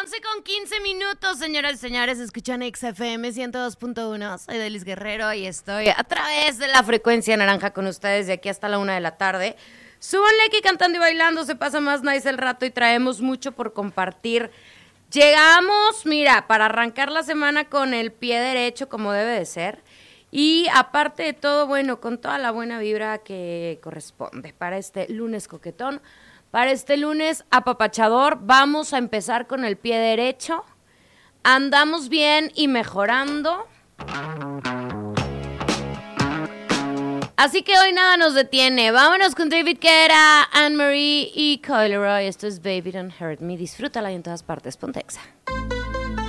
11:15, señoras y señores, escuchan XFM 102.1, soy Delis Guerrero y estoy a través de la frecuencia naranja con ustedes de aquí hasta la 1 de la tarde. Súbanle aquí cantando y bailando, se pasa más nice el rato y traemos mucho por compartir. Llegamos, mira, para arrancar la semana con el pie derecho como debe de ser y aparte de todo, bueno, con toda la buena vibra que corresponde para este lunes coquetón. Para este lunes apapachador, vamos a empezar con el pie derecho. Andamos bien y mejorando. Así que hoy nada nos detiene. Vámonos con David Guetta, Anne Marie y Coil Roy. Esto es Baby Don't Hurt Me. Disfrútala y en todas partes. Ponte Exa.